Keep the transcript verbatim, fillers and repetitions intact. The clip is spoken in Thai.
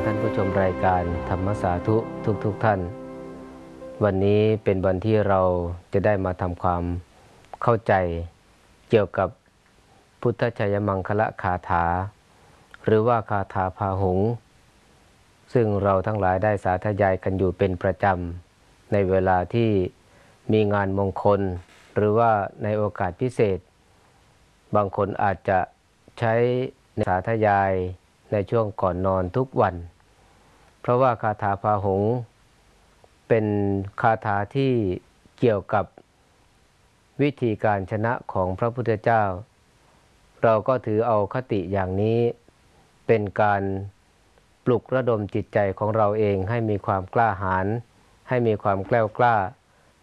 ท่านผู้ชมรายการธรรมสาธุทุกๆ ทท่าน วันนี้เป็นวันที่เราจะได้มาทำความเข้าใจเกี่ยวกับพุทธชัยมังคละคาถาหรือว่าคาถาพาหุงส์ซึ่งเราทั้งหลายได้สาธยายกันอยู่เป็นประจำในเวลาที่มีงานมงคลหรือว่าในโอกาสพิเศษบางคนอาจจะใช้สาธยายในช่วงก่อนนอนทุกวันเพราะว่าคาถาพาหุงส์เป็นคาถาที่เกี่ยวกับวิธีการชนะของพระพุทธเจ้าเราก็ถือเอาคติอย่างนี้เป็นการปลุกระดมจิตใจของเราเองให้มีความกล้าหาญให้มีความแกล้วกล้า